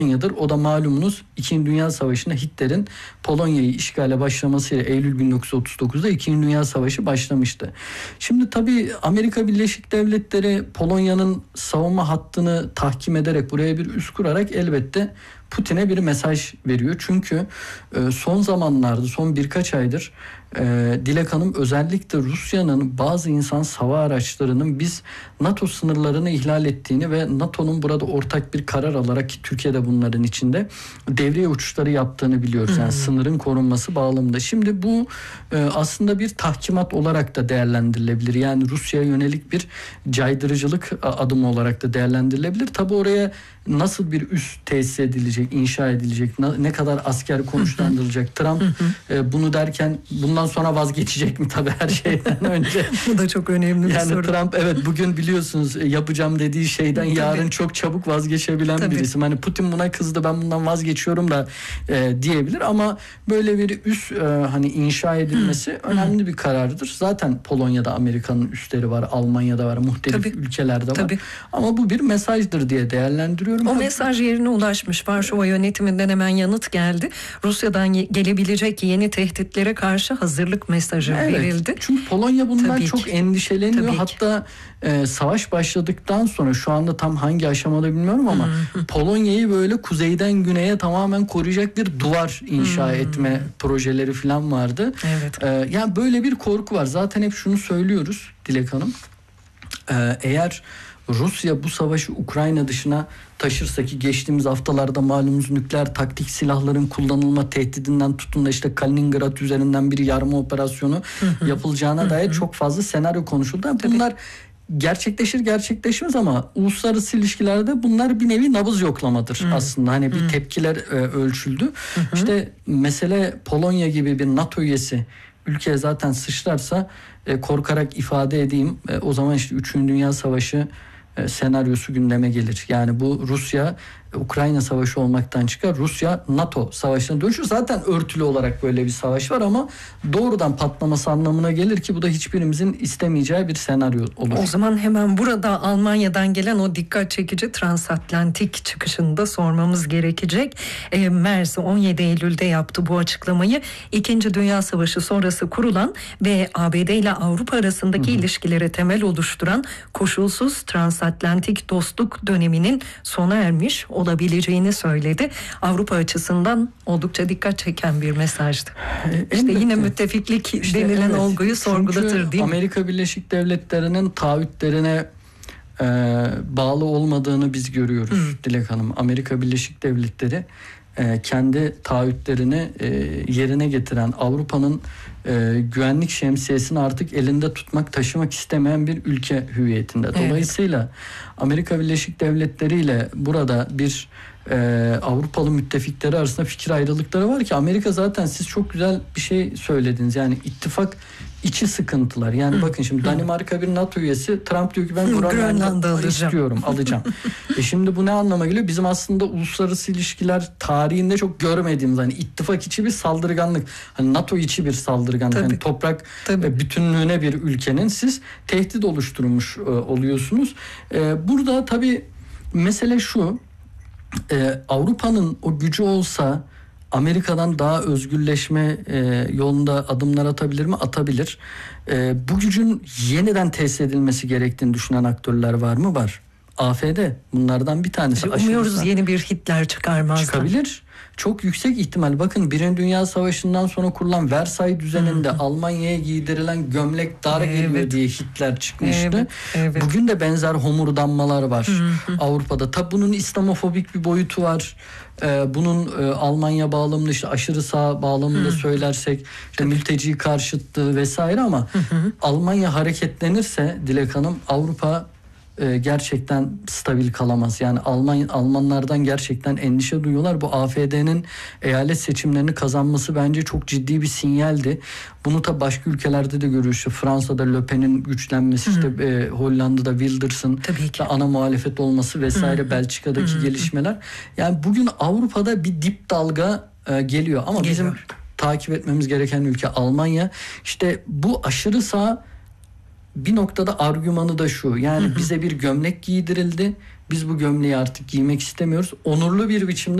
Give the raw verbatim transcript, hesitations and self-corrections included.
Polonya'dır. O da malumunuz İkinci Dünya Savaşı'nda Hitler'in Polonya'yı işgale başlamasıyla Eylül bin dokuz yüz otuz dokuzda İkinci Dünya Savaşı başlamıştı. Şimdi tabii Amerika Birleşik Devletleri Polonya'nın savunma hattını tahkim ederek, buraya bir üs kurarak elbette Putin'e bir mesaj veriyor. Çünkü son zamanlarda, son birkaç aydır Dilek Hanım, özellikle Rusya'nın bazı insan hava araçlarının biz NATO sınırlarını ihlal ettiğini ve NATO'nun burada ortak bir karar alarak, ki Türkiye'de bunların içinde, devriye uçuşları yaptığını biliyoruz. Yani hmm. sınırın korunması bağlamında. Şimdi bu aslında bir tahkimat olarak da değerlendirilebilir. Yani Rusya'ya yönelik bir caydırıcılık adımı olarak da değerlendirilebilir. Tabii oraya nasıl bir üs tesis edilecek, inşa edilecek, ne kadar asker konuşlandırılacak, Trump bunu derken bundan sonra vazgeçecek mi tabii her şeyden önce? Bu da çok önemli bir yani soru. Trump evet bugün biliyorsunuz yapacağım dediği şeyden tabii. yarın çok çabuk vazgeçebilen tabii. birisi. Hani Putin buna kızdı, ben bundan vazgeçiyorum da e, diyebilir ama böyle bir üs e, hani inşa edilmesi hmm. önemli bir karardır. Zaten Polonya'da Amerika'nın üsleri var, Almanya'da var, muhtelif tabii. ülkelerde var. Tabii. Ama bu bir mesajdır diye değerlendiriyorum. O tabii. mesaj yerine ulaşmış. Varşova yönetiminden hemen yanıt geldi. Rusya'dan gelebilecek yeni tehditlere karşı hazırlık mesajı evet, verildi. Çünkü Polonya bundan Tabii çok ki. endişeleniyor. Tabii Hatta e, savaş başladıktan sonra, şu anda tam hangi aşamada bilmiyorum ama hmm. Polonya'yı böyle kuzeyden güneye tamamen koruyacak bir duvar inşa hmm. etme projeleri falan vardı. Evet. E, yani böyle bir korku var. Zaten hep şunu söylüyoruz Dilek Hanım. E, eğer Rusya bu savaşı Ukrayna dışına taşırsa, ki geçtiğimiz haftalarda malumunuz nükleer taktik silahların kullanılma tehdidinden tutun da işte Kaliningrad üzerinden bir yarma operasyonu hı hı. yapılacağına hı hı. dair çok fazla senaryo konuşuldu. Bunlar Tabii. gerçekleşir gerçekleşmez ama uluslararası ilişkilerde bunlar bir nevi nabız yoklamadır hı. aslında. Hani hı. bir tepkiler e, ölçüldü. Hı hı. İşte mesele Polonya gibi bir NATO üyesi ülkeye zaten sıçrarsa e, korkarak ifade edeyim e, o zaman işte üçüncü Dünya Savaşı e, senaryosu gündeme gelir. Yani bu Rusya Ukrayna savaşı olmaktan çıkar, Rusya NATO savaşına dönüşür. Zaten örtülü olarak böyle bir savaş var ama doğrudan patlaması anlamına gelir ki bu da hiçbirimizin istemeyeceği bir senaryo olur. O zaman hemen burada Almanya'dan gelen o dikkat çekici transatlantik çıkışını da sormamız gerekecek. E, Merz on yedi Eylül'de yaptı bu açıklamayı. İkinci Dünya Savaşı sonrası kurulan ve A B D ile Avrupa arasındaki hı hı. ilişkilere temel oluşturan koşulsuz transatlantik dostluk döneminin sona ermiş olabileceğini söyledi. Avrupa açısından oldukça dikkat çeken bir mesajdı. Elbette. İşte yine müttefiklik işte denilen evet. olguyu sorgulatır Çünkü değil mi? Amerika Birleşik Devletleri'nin taahhütlerine e, bağlı olmadığını biz görüyoruz hmm. Dilek Hanım. Amerika Birleşik Devletleri e, kendi taahhütlerini e, yerine getiren, Avrupa'nın e, güvenlik şemsiyesini artık elinde tutmak, taşımak istemeyen bir ülke hüviyetinde. Dolayısıyla evet. Amerika Birleşik Devletleri ile burada bir e, Avrupalı müttefikleri arasında fikir ayrılıkları var ki Amerika zaten, siz çok güzel bir şey söylediniz. Yani ittifak içi sıkıntılar. Yani Hı. bakın şimdi Danimarka bir NATO üyesi, Trump diyor ki ben Grönland'ı istiyorum, alacağım. e şimdi bu ne anlama geliyor? Bizim aslında uluslararası ilişkiler tarihinde çok görmediğimiz, hani ittifak içi bir saldırganlık, hani NATO içi bir saldırganlık. Yani toprak Tabii. bütünlüğüne bir ülkenin siz tehdit oluşturmuş e, oluyorsunuz. E, burada tabii mesele şu, e, Avrupa'nın o gücü olsa Amerika'dan daha özgürleşme e, yolunda adımlar atabilir mi? Atabilir. E, bu gücün yeniden tesis edilmesi gerektiğini düşünen aktörler var mı? Var. A F D bunlardan bir tanesi. E, umuyoruz aşırısa. Yeni bir Hitler çıkarmaz. Çıkabilir. Çok yüksek ihtimal. Bakın Birinci Dünya Savaşı'ndan sonra kurulan Versay düzeninde Hı-hı. Almanya'ya giydirilen gömlek dar evet. geliyor diye Hitler çıkmıştı. Evet. Evet. Bugün de benzer homurdanmalar var Hı-hı. Avrupa'da. Tabi bunun İslamofobik bir boyutu var. Ee, bunun e, Almanya bağlamında, işte aşırı sağ bağlamında Hı-hı. söylersek işte mülteci karşıtlığı vesaire ama Hı-hı. Almanya hareketlenirse Dilek Hanım, Avrupa gerçekten stabil kalamaz. Yani Alman Almanlardan gerçekten endişe duyuyorlar. Bu A F D'nin eyalet seçimlerini kazanması bence çok ciddi bir sinyaldi. Bunu da başka ülkelerde de görüyoruz. İşte Fransa'da Le Pen'in güçlenmesi, Hı-hı. işte e, Hollanda'da Wilders'ın ana muhalefet olması vesaire, Hı-hı. Belçika'daki Hı-hı. gelişmeler. Yani bugün Avrupa'da bir dip dalga e, geliyor ama geliyor. Bizim takip etmemiz gereken ülke Almanya. İşte bu aşırı sağ bir noktada argümanı da şu. Yani hı hı. bize bir gömlek giydirildi. Biz bu gömleği artık giymek istemiyoruz. Onurlu bir biçimde